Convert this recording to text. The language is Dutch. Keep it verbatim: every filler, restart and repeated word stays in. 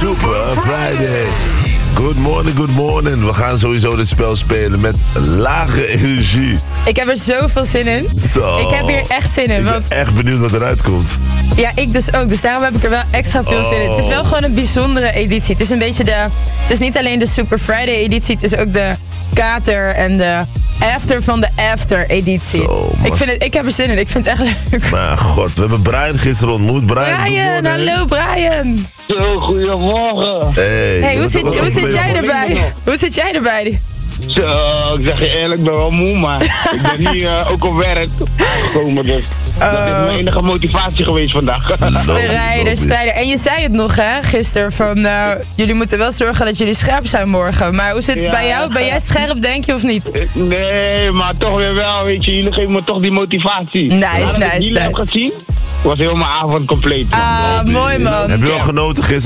Super Friday. Good morning, good morning. We gaan sowieso dit spel spelen met lage energie. Ik heb er zoveel zin in. Zo. Ik heb hier echt zin in. Ik ben want... echt benieuwd wat eruit komt. Ja, ik dus ook. Dus daarom heb ik er wel extra veel zin in. Het is wel gewoon een bijzondere editie. Het is een beetje de... Het is niet alleen de Super Friday editie. Het is ook de kater en de after van de after editie. Zo, ik, vind het, ik heb er zin in. Ik vind het echt leuk. Maar god, we hebben Brian gisteren ontmoet. Brian, Brian, hallo Brian. Zo, goedemorgen. Hey, Hey, hoe wat- zit, wat- hoe wat- zit wat- jij wat- erbij? Hoe zit jij erbij? Zo, ik zeg je eerlijk, ik ben wel moe, maar ik ben hier uh, ook op werk aangekomen. Dus dat is mijn enige motivatie geweest vandaag. Strijder, strijder. En je zei het nog, hè, gisteren, van uh, jullie moeten wel zorgen dat jullie scherp zijn morgen. Maar hoe zit het Ja. bij jou? Ben jij scherp, denk je, of niet? Nee, maar toch weer wel, weet je, jullie geven me toch die motivatie. Nice, Nadat nice, ik die nice. heb gezien, was heel mijn avond compleet. man. Ah, mooi man. Heb je al genoten gisteren?